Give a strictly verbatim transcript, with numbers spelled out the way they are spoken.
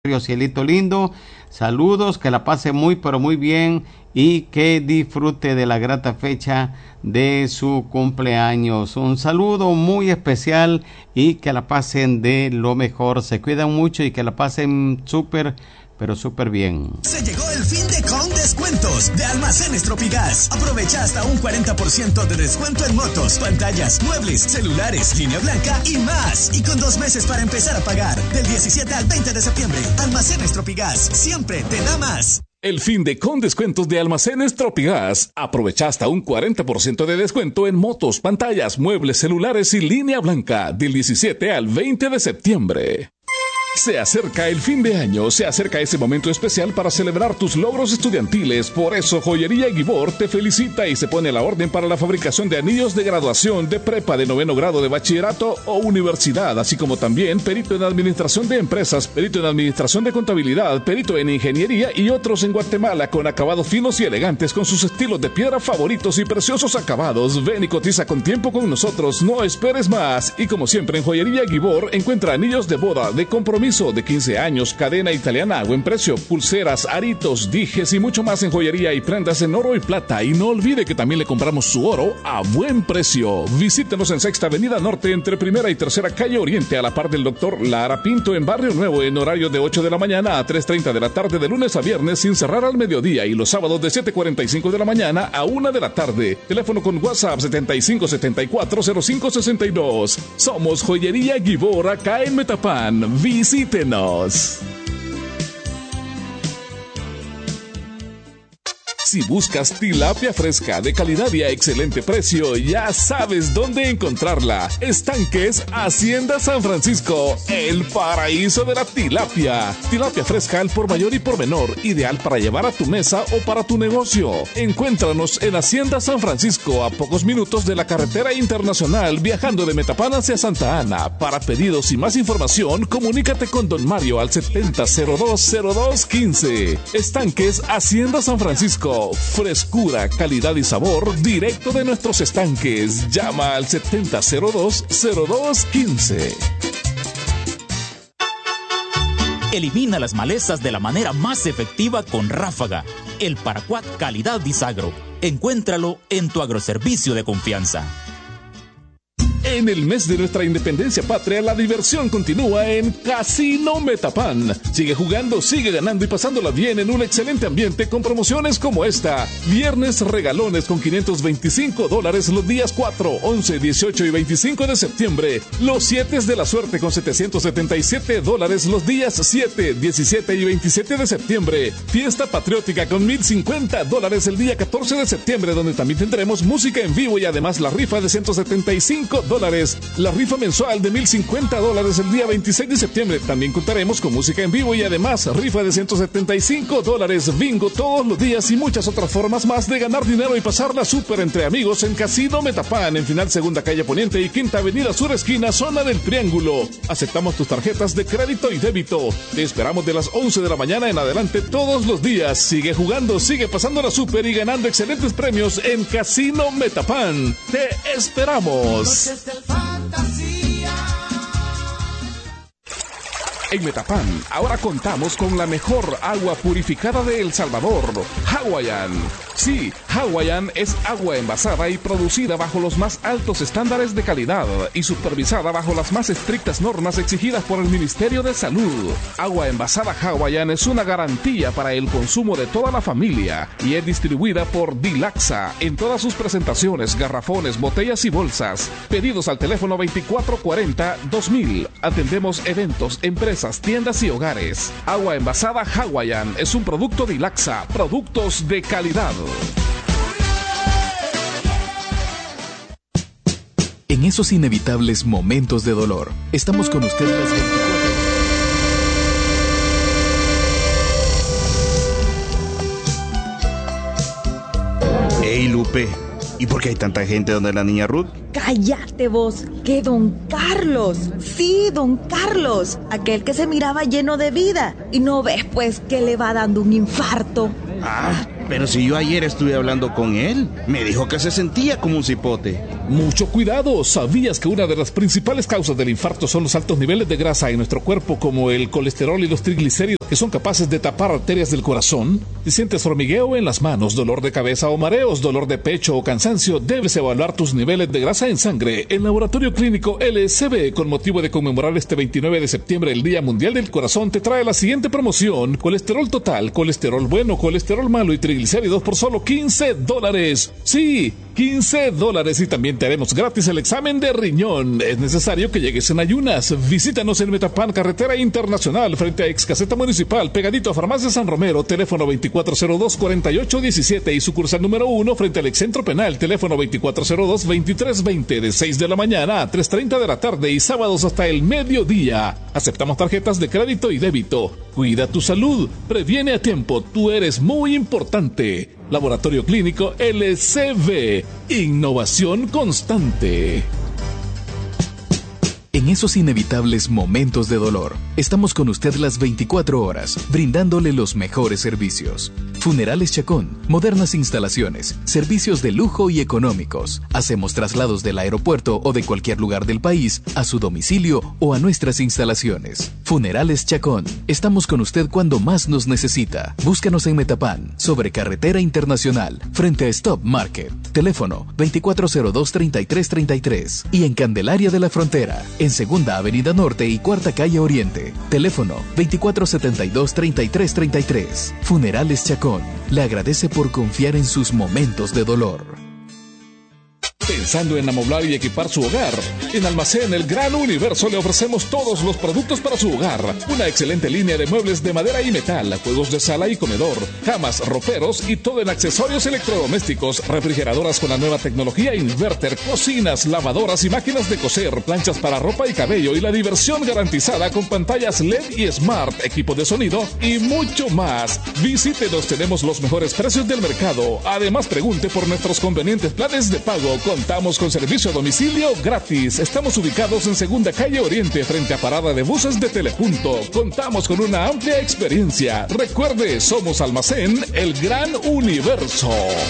Cielito lindo, saludos, que la pase muy pero muy bien y que disfrute de la grata fecha de su cumpleaños. Un saludo muy especial y que la pasen de lo mejor, se cuidan mucho y que la pasen súper pero súper bien. Se llegó el fin de con descuentos de Almacenes Tropigas. Aprovecha hasta un cuarenta por ciento de descuento en motos, pantallas, muebles, celulares, línea blanca y más. Y con dos meses para empezar a pagar. Del diecisiete al veinte de septiembre. Almacenes Tropigas. Siempre te da más. El fin de con descuentos de Almacenes Tropigas. Aprovecha hasta un cuarenta por ciento de descuento en motos, pantallas, muebles, celulares y línea blanca. Del diecisiete al veinte de septiembre. Se acerca el fin de año, se acerca ese momento especial para celebrar tus logros estudiantiles. Por eso Joyería Guibor te felicita y se pone a la orden para la fabricación de anillos de graduación, de prepa, de noveno grado, de bachillerato o universidad, así como también perito en administración de empresas, perito en administración de contabilidad, perito en ingeniería y otros en Guatemala con acabados finos y elegantes con sus estilos de piedra favoritos y preciosos acabados. Ven y cotiza con tiempo con nosotros, no esperes más. Y como siempre en Joyería Guibor encuentra anillos de boda, de compromiso, de quince años, cadena italiana a buen precio, pulseras, aritos, dijes y mucho más en joyería y prendas en oro y plata. Y no olvide que también le compramos su oro a buen precio. Visítenos en Sexta Avenida Norte entre Primera y Tercera Calle Oriente a la par del Doctor Lara Pinto en Barrio Nuevo en horario de ocho de la mañana a tres treinta de la tarde de lunes a viernes sin cerrar al mediodía y los sábados de siete cuarenta y cinco de la mañana a una de la tarde. Teléfono con WhatsApp setenta y cinco setenta y cuatro cero cinco sesenta y dos. Somos Joyería Guibor acá en Metapan. Visítenos. Si buscas tilapia fresca de calidad y a excelente precio, ya sabes dónde encontrarla. Estanques Hacienda San Francisco, el paraíso de la tilapia. Tilapia fresca al por mayor y por menor, ideal para llevar a tu mesa o para tu negocio. Encuéntranos en Hacienda San Francisco, a pocos minutos de la carretera internacional, viajando de Metapán hacia Santa Ana. Para pedidos y más información, comunícate con Don Mario al setenta cero dos cero dos quince. Estanques Hacienda San Francisco. Frescura, calidad y sabor directo de nuestros estanques. Llama al setenta cero dos cero dos quince. Elimina las malezas de la manera más efectiva con Ráfaga, el paraquat calidad Disagro. Encuéntralo en tu agroservicio de confianza. En el mes de nuestra independencia patria, la diversión continúa en Casino Metapán. Sigue jugando, sigue ganando y pasándola bien en un excelente ambiente con promociones como esta. Viernes regalones con quinientos veinticinco dólares los días cuatro, once, dieciocho y veinticinco de septiembre. Los siete de la suerte con setecientos setenta y siete dólares los días siete, diecisiete y veintisiete de septiembre. Fiesta patriótica con mil cincuenta dólares el día catorce de septiembre, donde también tendremos música en vivo y además la rifa de ciento setenta y cinco dólares. La rifa mensual de mil cincuenta dólares el día veintiséis de septiembre. También contaremos con música en vivo y además rifa de ciento setenta y cinco dólares, bingo todos los días y muchas otras formas más de ganar dinero y pasarla súper entre amigos en Casino Metapán, en Final Segunda Calle Poniente y Quinta Avenida Sur Esquina, zona del Triángulo. Aceptamos tus tarjetas de crédito y débito. Te esperamos de las once de la mañana en adelante todos los días. Sigue jugando, sigue pasándola súper y ganando excelentes premios en Casino Metapán. Te esperamos. En Metapán, ahora contamos con la mejor agua purificada de El Salvador, Hawaiian. Sí, Hawaiian es agua envasada y producida bajo los más altos estándares de calidad y supervisada bajo las más estrictas normas exigidas por el Ministerio de Salud. Agua envasada Hawaiian es una garantía para el consumo de toda la familia y es distribuida por Dilaxa en todas sus presentaciones, garrafones, botellas y bolsas. Pedidos al teléfono veinticuatro cuarenta dos mil. Atendemos eventos, empresas, tiendas y hogares. Agua envasada Hawaiian es un producto Dilaxa, productos de calidad. En esos inevitables momentos de dolor, estamos con ustedes las veinticuatro. Hey Lupe, ¿y por qué hay tanta gente donde la niña Ruth? Cállate vos, que don Carlos, sí, don Carlos, aquel que se miraba lleno de vida, y no ves pues que le va dando un infarto. Ah, pero si yo ayer estuve hablando con él, me dijo que se sentía como un cipote. Mucho cuidado, ¿sabías que una de las principales causas del infarto son los altos niveles de grasa en nuestro cuerpo, como el colesterol y los triglicéridos, que son capaces de tapar arterias del corazón? Si sientes hormigueo en las manos, dolor de cabeza o mareos, dolor de pecho o cansancio, debes evaluar tus niveles de grasa en sangre. El Laboratorio Clínico L C B, con motivo de conmemorar este veintinueve de septiembre el Día Mundial del Corazón, te trae la siguiente promoción: colesterol total, colesterol bueno, colesterol malo y triglicéridos por solo quince dólares. Sí, quince dólares, y también te haremos gratis el examen de riñón. Es necesario que llegues en ayunas. Visítanos en Metapán, carretera internacional, frente a ex caseta municipal, pegadito a Farmacia San Romero, teléfono veinticuatro cero dos, cuarenta y ocho diecisiete, y sucursal número uno frente al excentro penal, teléfono veinticuatro cero dos, veintitrés veinte, de seis de la mañana a tres treinta de la tarde y sábados hasta el mediodía. Aceptamos tarjetas de crédito y débito. Cuida tu salud, previene a tiempo, tú eres muy importante. Laboratorio Clínico L C B, innovación constante. En esos inevitables momentos de dolor, estamos con usted las veinticuatro horas, brindándole los mejores servicios. Funerales Chacón, modernas instalaciones, servicios de lujo y económicos. Hacemos traslados del aeropuerto o de cualquier lugar del país a su domicilio o a nuestras instalaciones. Funerales Chacón, estamos con usted cuando más nos necesita. Búscanos en Metapán, sobre Carretera Internacional, frente a Stop Market. Teléfono veinticuatro cero dos, treinta y tres treinta y tres. Y en Candelaria de la Frontera, en Segunda Avenida Norte y Cuarta Calle Oriente. Teléfono veinticuatro setenta y dos, treinta y tres treinta y tres. Funerales Chacón le agradece por confiar en sus momentos de dolor. Pensando en amoblar y equipar su hogar, en Almacén El Gran Universo le ofrecemos todos los productos para su hogar. Una excelente línea de muebles de madera y metal, juegos de sala y comedor, camas, roperos y todo en accesorios electrodomésticos, refrigeradoras con la nueva tecnología inverter, cocinas, lavadoras y máquinas de coser, planchas para ropa y cabello, y la diversión garantizada con pantallas L E D y Smart, equipo de sonido y mucho más. Visítenos, tenemos los mejores precios del mercado. Además, pregunte por nuestros convenientes planes de pago. Contamos con servicio a domicilio gratis. Estamos ubicados en Segunda Calle Oriente, frente a Parada de Buses de Telepunto. Contamos con una amplia experiencia. Recuerde, somos Almacén El Gran Universo.